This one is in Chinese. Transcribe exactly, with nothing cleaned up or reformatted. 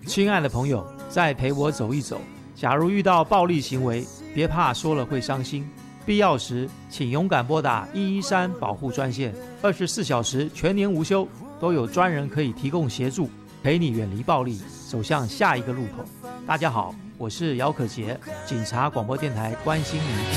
亲爱的朋友，再陪我走一走。假如遇到暴力行为，别怕说了会伤心，必要时请勇敢拨打一一三保护专线，二十四小时全年无休，都有专人可以提供协助，陪你远离暴力，走向下一个路口。大家好，我是姚可杰，警察广播电台关心您。